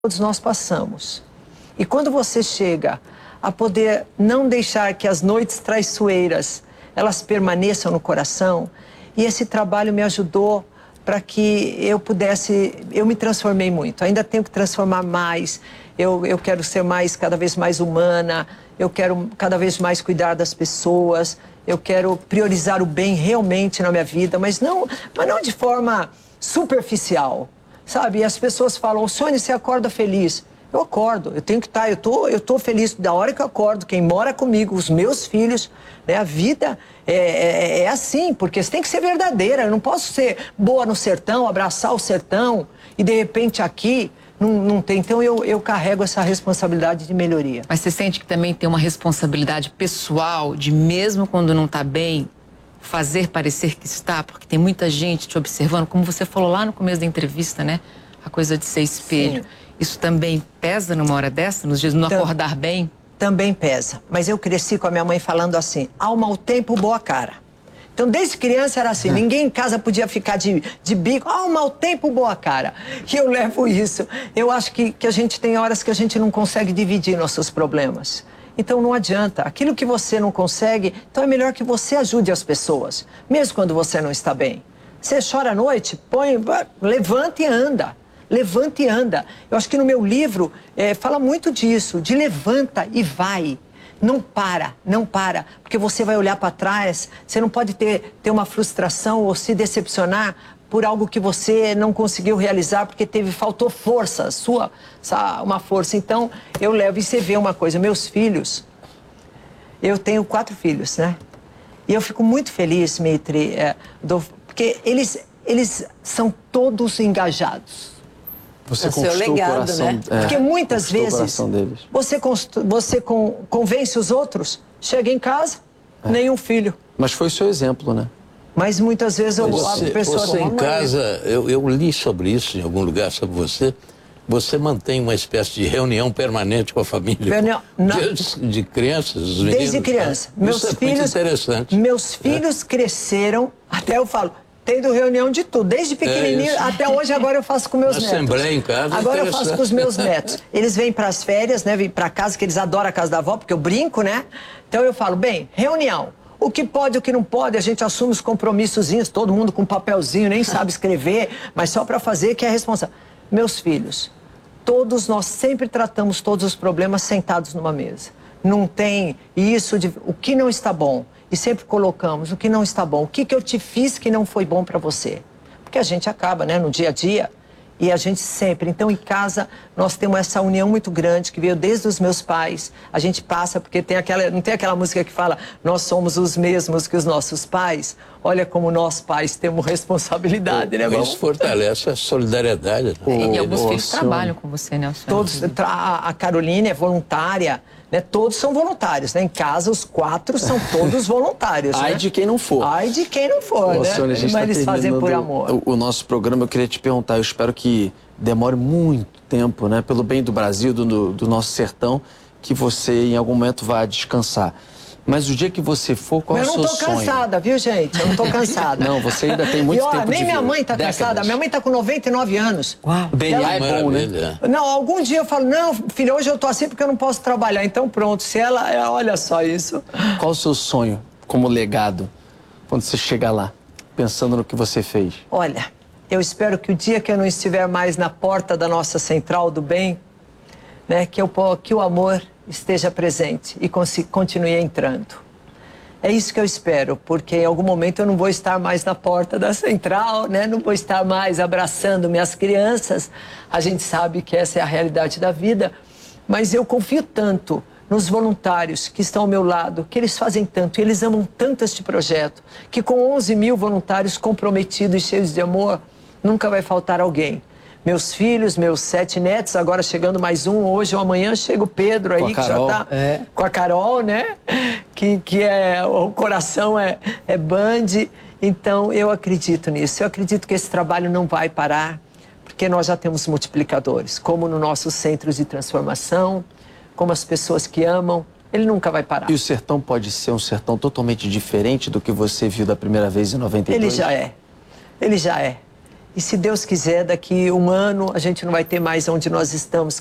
todos nós passamos. E quando você chega a poder não deixar que as noites traiçoeiras, elas permaneçam no coração, e esse trabalho me ajudou para que eu me transformei muito. Ainda tenho que transformar mais, eu quero ser cada vez mais humana, eu quero cada vez mais cuidar das pessoas, eu quero priorizar o bem realmente na minha vida, mas não de forma superficial. Sabe, e as pessoas falam, Sônia, você acorda feliz? Eu acordo, eu tenho que estar, eu tô feliz da hora que eu acordo, quem mora comigo, os meus filhos, né? A vida é assim, porque você tem que ser verdadeira, eu não posso ser boa no sertão, abraçar o sertão e de repente aqui não tem. Então eu carrego essa responsabilidade de melhoria. Mas você sente que também tem uma responsabilidade pessoal de mesmo quando não está bem, fazer parecer que está, porque tem muita gente te observando, como você falou lá no começo da entrevista, né? A coisa de ser espelho. Sim. Isso também pesa numa hora dessa, nos dias de não acordar bem? Também pesa. Mas eu cresci com a minha mãe falando assim, ao mau tempo, boa cara. Então, desde criança era assim, ninguém em casa podia ficar de bico, ao mau tempo, boa cara. E eu levo isso. Eu acho que a gente tem horas que a gente não consegue dividir nossos problemas. Então não adianta, aquilo que você não consegue, então é melhor que você ajude as pessoas, mesmo quando você não está bem. Você chora à noite, levanta e anda, levanta e anda. Eu acho que no meu livro fala muito disso, de levanta e vai. Não para, porque você vai olhar para trás, você não pode ter uma frustração ou se decepcionar por algo que você não conseguiu realizar, porque faltou força, uma força. Então, eu levo, e você vê uma coisa, meus filhos, eu tenho 4 filhos, né? E eu fico muito feliz, Mitri, porque eles são todos engajados. Você conquistou o coração, né? Porque muitas vezes você convence os outros, chega em casa, nenhum filho. Mas foi o seu exemplo, né? Mas muitas vezes a pessoa... Você em casa, eu li sobre isso em algum lugar, sobre você. Você mantém uma espécie de reunião permanente com a família. De crianças, os meninos. Desde criança. Isso é muito interessante. Meus filhos cresceram, até eu falo, tendo reunião de tudo. Desde pequenininho até hoje, agora eu faço com meus netos. Assembleia em casa. Agora eu faço com os meus netos. Eles vêm para as férias, né? Vêm para casa, que eles adoram a casa da avó, porque eu brinco, né? Então eu falo, bem, reunião. O que pode, o que não pode, a gente assume os compromissozinhos, todo mundo com um papelzinho, nem sabe escrever, mas só para fazer que é responsável. Meus filhos, todos nós sempre tratamos todos os problemas sentados numa mesa. Não tem isso de o que não está bom. E sempre colocamos o que não está bom. O que eu te fiz que não foi bom para você? Porque a gente acaba, né, no dia a dia. E a gente sempre, então em casa nós temos essa união muito grande que veio desde os meus pais. A gente passa, porque não tem aquela música que fala nós somos os mesmos que os nossos pais. Olha como nós pais temos responsabilidade, né? Isso fortalece a solidariedade. E alguns filhos trabalham com você, né? Todos, a Carolina é voluntária, né? Todos são voluntários, né? Em casa os 4 são todos voluntários. Ai, né? De quem não for. Ai de quem não for, né? Sônia, Mas eles fazem por amor. O nosso programa, eu queria te perguntar, eu espero que demore muito tempo, né? Pelo bem do Brasil, do nosso sertão, que você em algum momento vá descansar. Mas o dia que você for, qual é o seu sonho? Eu não tô cansada, viu, gente? Eu não tô cansada. Não, você ainda tem muito tempo de vida. Nem minha mãe tá cansada. Minha mãe tá com 99 anos. Uau. DNA é bom, né? Não, algum dia eu falo, não, filha, hoje eu tô assim porque eu não posso trabalhar. Então pronto, se ela... Olha só isso. Qual o seu sonho como legado quando você chegar lá, pensando no que você fez? Olha, eu espero que o dia que eu não estiver mais na porta da nossa central do bem, né, que o amor esteja presente e continue entrando. É isso que eu espero, porque em algum momento eu não vou estar mais na porta da central, né? Não vou estar mais abraçando minhas crianças. A gente sabe que essa é a realidade da vida, mas eu confio tanto nos voluntários que estão ao meu lado, que eles fazem tanto, e eles amam tanto este projeto, que com 11 mil voluntários comprometidos e cheios de amor, nunca vai faltar alguém. Meus filhos, meus 7 netos, agora chegando mais um, hoje ou amanhã chega o Pedro aí, que já tá com a Carol, né? Que o coração é Band. Então, eu acredito nisso. Eu acredito que esse trabalho não vai parar, porque nós já temos multiplicadores, como no nosso centro de transformação, como as pessoas que amam, ele nunca vai parar. E o sertão pode ser um sertão totalmente diferente do que você viu da primeira vez em 92? Ele já é. E se Deus quiser, daqui um ano a gente não vai ter mais onde nós estamos.